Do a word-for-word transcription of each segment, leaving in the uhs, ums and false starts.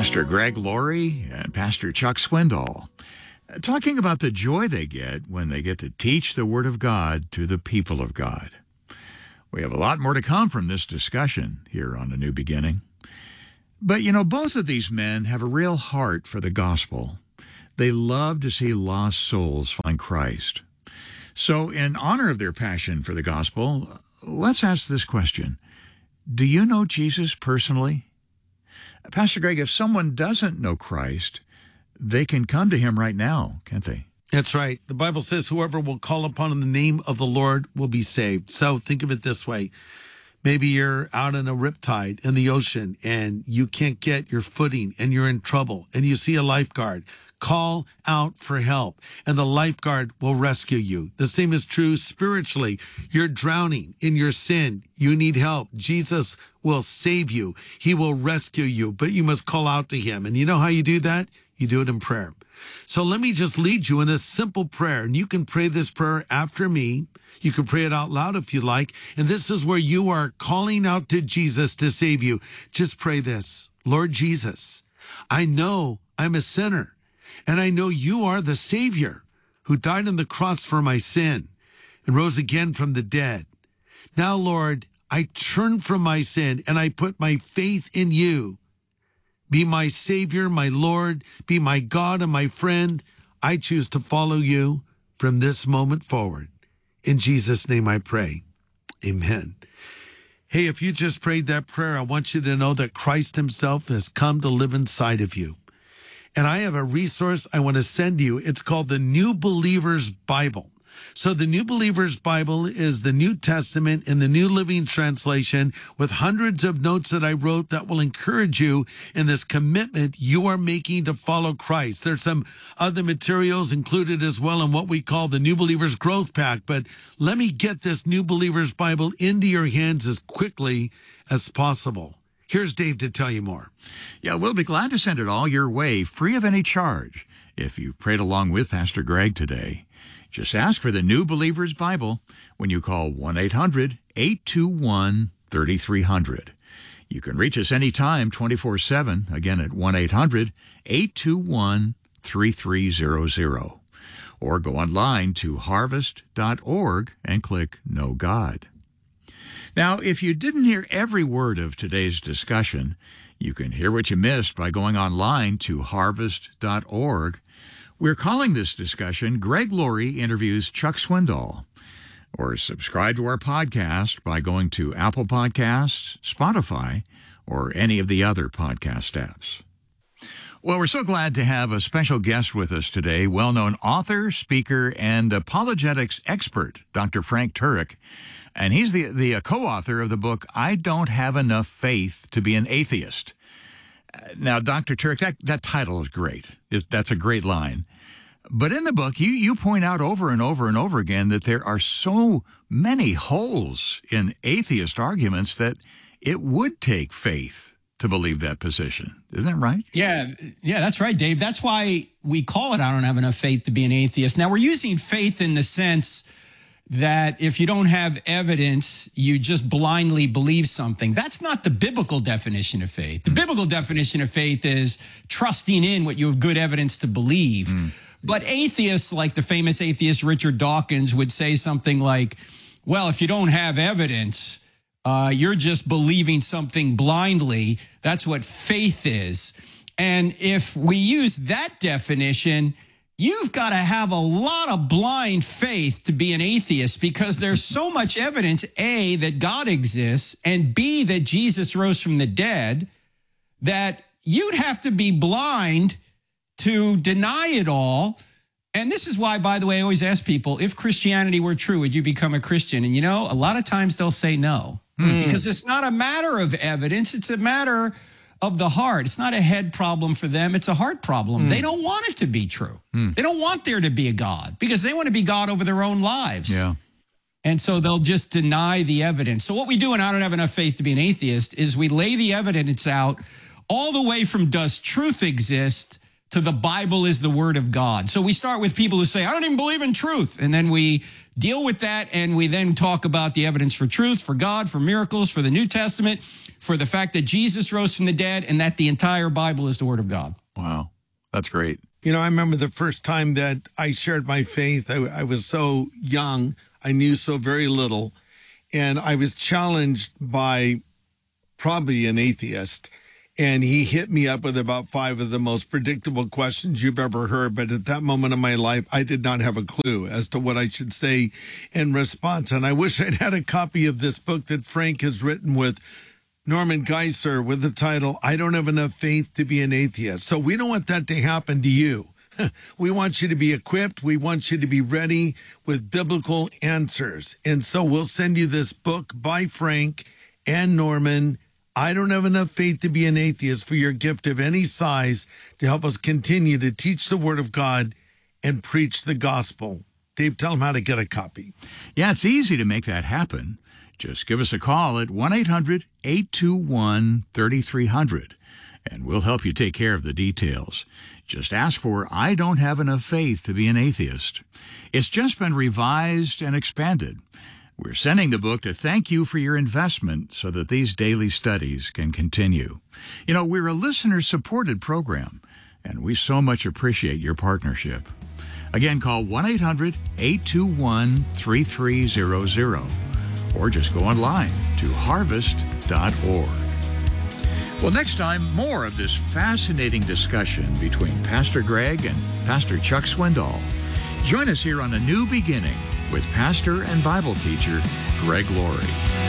Pastor Greg Laurie and Pastor Chuck Swindoll, talking about the joy they get when they get to teach the Word of God to the people of God. We have a lot more to come from this discussion here on A New Beginning. But, you know, both of these men have a real heart for the gospel. They love to see lost souls find Christ. So, in honor of their passion for the gospel, let's ask this question. Do you know Jesus personally? Pastor Greg, if someone doesn't know Christ, they can come to him right now, can't they? That's right. The Bible says whoever will call upon the name of the Lord will be saved. So think of it this way. Maybe you're out in a riptide in the ocean and you can't get your footing and you're in trouble and you see a lifeguard. Call out for help and the lifeguard will rescue you. The same is true spiritually. You're drowning in your sin. You need help. Jesus will save you. He will rescue you, but you must call out to him. And you know how you do that? You do it in prayer. So let me just lead you in a simple prayer. And you can pray this prayer after me. You can pray it out loud if you like. And this is where you are calling out to Jesus to save you. Just pray this. Lord Jesus, I know I'm a sinner. And I know you are the Savior who died on the cross for my sin and rose again from the dead. Now, Lord, I turn from my sin and I put my faith in you. Be my Savior, my Lord, be my God and my friend. I choose to follow you from this moment forward. In Jesus' name I pray. Amen. Hey, if you just prayed that prayer, I want you to know that Christ himself has come to live inside of you. And I have a resource I want to send you. It's called the New Believer's Bible. So the New Believer's Bible is the New Testament in the New Living Translation with hundreds of notes that I wrote that will encourage you in this commitment you are making to follow Christ. There's some other materials included as well in what we call the New Believer's Growth Pack. But let me get this New Believer's Bible into your hands as quickly as possible. Here's Dave to tell you more. Yeah, we'll be glad to send it all your way, free of any charge, if you've prayed along with Pastor Greg today. Just ask for the New Believer's Bible when you call one eight hundred, eight two one, three three zero zero. You can reach us anytime, twenty-four seven, again at one eight hundred, eight two one, three three zero zero. Or go online to harvest dot org and click Know God. Now, if you didn't hear every word of today's discussion, you can hear what you missed by going online to harvest dot org. We're calling this discussion Greg Laurie Interviews Chuck Swindoll. Or subscribe to our podcast by going to Apple Podcasts, Spotify, or any of the other podcast apps. Well, we're so glad to have a special guest with us today, well-known author, speaker, and apologetics expert, Doctor Frank Turek. And he's the, the co-author of the book, I Don't Have Enough Faith to Be an Atheist. Now, Doctor Turek, that, that title is great. It, that's a great line. But in the book, you, you point out over and over and over again that there are so many holes in atheist arguments that it would take faith to believe that position. Isn't that right? Yeah, yeah, that's right, Dave. That's why we call it I Don't Have Enough Faith to Be an Atheist. Now, we're using faith in the sense that if you don't have evidence, you just blindly believe something. That's not the biblical definition of faith. The mm. biblical definition of faith is trusting in what you have good evidence to believe. Mm. But atheists, like the famous atheist Richard Dawkins, would say something like, well, if you don't have evidence, uh, you're just believing something blindly. That's what faith is. And if we use that definition, you've got to have a lot of blind faith to be an atheist because there's so much evidence, A, that God exists, and B, that Jesus rose from the dead, that you'd have to be blind to deny it all. And this is why, by the way, I always ask people, if Christianity were true, would you become a Christian? And, you know, a lot of times they'll say no, mm. because it's not a matter of evidence. It's a matter of the heart. It's not a head problem for them. It's a heart problem. Mm. They don't want it to be true. Mm. They don't want there to be a God because they want to be God over their own lives. Yeah. And so they'll just deny the evidence. So what we do, and I Don't Have Enough Faith to Be an Atheist, is we lay the evidence out all the way from does truth exist to the Bible is the word of God. So we start with people who say, I don't even believe in truth. And then we deal with that, and we then talk about the evidence for truth, for God, for miracles, for the New Testament, for the fact that Jesus rose from the dead, and that the entire Bible is the word of God. Wow, that's great. You know, I remember the first time that I shared my faith. I, I was so young. I knew so very little. And I was challenged by probably an atheist. And he hit me up with about five of the most predictable questions you've ever heard. But at that moment in my life, I did not have a clue as to what I should say in response. And I wish I'd had a copy of this book that Frank has written with Norman Geisler with the title, I Don't Have Enough Faith to Be an Atheist. So we don't want that to happen to you. We want you to be equipped. We want you to be ready with biblical answers. And so we'll send you this book by Frank and Norman, I Don't Have Enough Faith to Be an Atheist, for your gift of any size to help us continue to teach the Word of God and preach the gospel. Dave, tell them how to get a copy. Yeah, it's easy to make that happen. Just give us a call at one eight hundred, eight two one, three three zero zero, and we'll help you take care of the details. Just ask for I Don't Have Enough Faith to Be an Atheist. It's just been revised and expanded. We're sending the book to thank you for your investment so that these daily studies can continue. You know, we're a listener-supported program, and we so much appreciate your partnership. Again, call one eight hundred, eight two one, three three zero zero or just go online to harvest dot org. Well, next time, more of this fascinating discussion between Pastor Greg and Pastor Chuck Swindoll. Join us here on A New Beginning with pastor and Bible teacher Greg Laurie.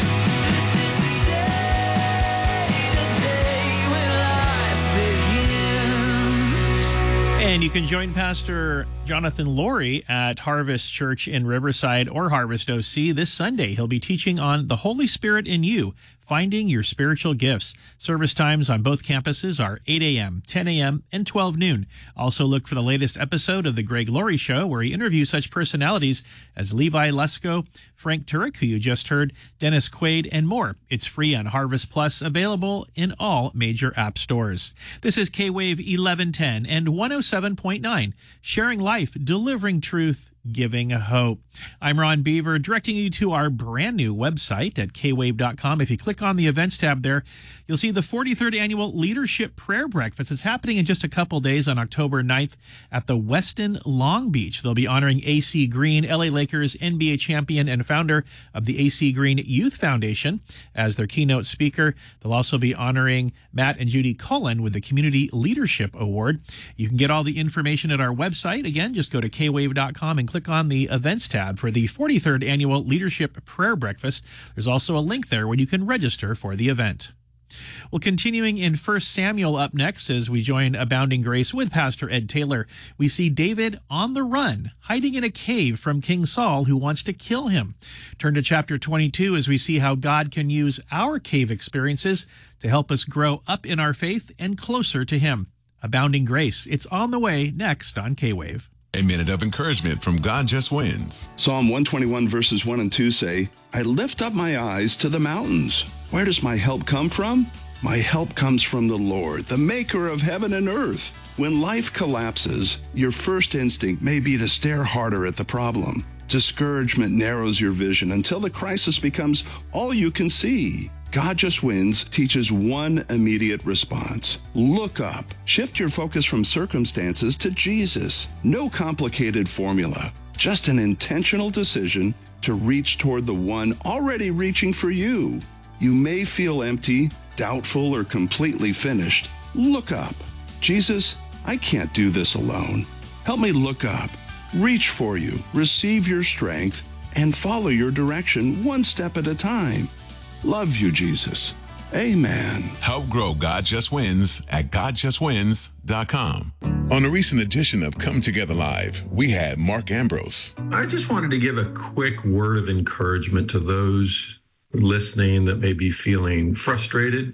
And you can join Pastor Jonathan Laurie at Harvest Church in Riverside or Harvest O C this Sunday. He'll be teaching on the Holy Spirit in you, finding your spiritual gifts. Service times on both campuses are eight a.m., ten a.m., and twelve noon. Also look for the latest episode of The Greg Laurie Show, where he interviews such personalities as Levi Lesko, Frank Turek, who you just heard, Dennis Quaid, and more. It's free on Harvest Plus, available in all major app stores. This is K-Wave eleven ten and one oh seven point nine, sharing life, delivering truth, giving hope. I'm Ron Beaver, directing you to our brand new website at k wave dot com. If you click on the events tab there, you'll see the forty-third annual Leadership Prayer Breakfast. It's happening in just a couple days on October ninth at the Westin Long Beach. They'll be honoring A C Green, L A Lakers N B A champion and founder of the A C Green Youth Foundation, as their keynote speaker. They'll also be honoring Matt and Judy Cullen with the Community Leadership Award. You can get all the information at our website. Again, just go to k wave dot com and click on the events tab for the forty-third annual Leadership Prayer Breakfast. There's also a link there where you can register for the event. Well, continuing in First Samuel up next as we join Abounding Grace with Pastor Ed Taylor, we see David on the run, hiding in a cave from King Saul, who wants to kill him. Turn to chapter twenty-two as we see how God can use our cave experiences to help us grow up in our faith and closer to him. Abounding Grace, it's on the way next on K-Wave. A minute of encouragement from God Just Wins. Psalm one twenty-one verses one and two say, I lift up my eyes to the mountains. Where does my help come from? My help comes from the Lord, the maker of heaven and earth. When life collapses, your first instinct may be to stare harder at the problem. Discouragement narrows your vision until the crisis becomes all you can see. God Just Wins teaches one immediate response. Look up. Shift your focus from circumstances to Jesus. No complicated formula, just an intentional decision to reach toward the one already reaching for you. You may feel empty, doubtful, or completely finished. Look up. Jesus, I can't do this alone. Help me look up, reach for you, receive your strength, and follow your direction one step at a time. Love you, Jesus. Amen. Help grow God Just Wins at god just wins dot com. On a recent edition of Come Together Live, we had Mark Ambrose. I just wanted to give a quick word of encouragement to those listening that may be feeling frustrated,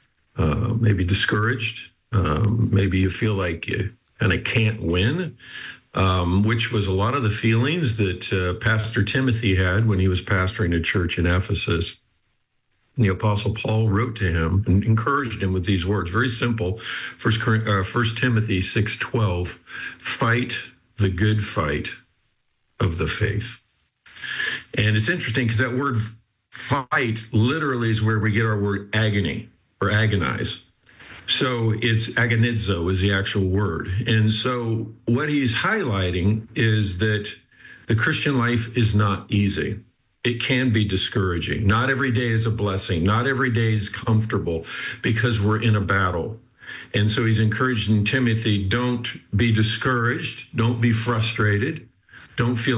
uh, maybe discouraged. Um, maybe you feel like you kind of can't win, um, which was a lot of the feelings that uh, Pastor Timothy had when he was pastoring a church in Ephesus. the Apostle Paul wrote to him and encouraged him with these words. Very simple. First, uh, First Timothy six twelve, fight the good fight of the faith. And it's interesting because that word fight literally is where we get our word agony or agonize. So it's agonizo is the actual word. And so what he's highlighting is that the Christian life is not easy. It can be discouraging. Not every day is a blessing. Not every day is comfortable because we're in a battle. And so he's encouraging Timothy, don't be discouraged. Don't be frustrated. Don't feel